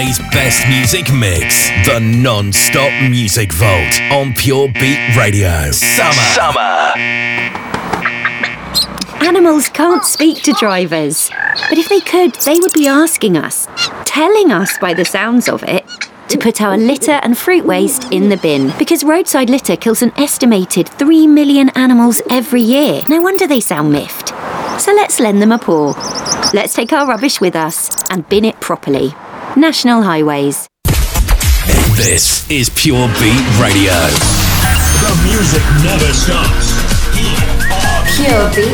His best music mix, the non-stop music vault on Pure Beat Radio. Summer. Animals can't speak to drivers, but if they could, they would be asking us, telling us by the sounds of it, to put our litter and fruit waste in the bin, because roadside litter kills an estimated 3 million animals every year. No wonder they sound miffed. So let's lend them a paw. Let's take our rubbish with us and bin it properly. National Highways. This is Pure Beat Radio. The music never stops. Pure Beat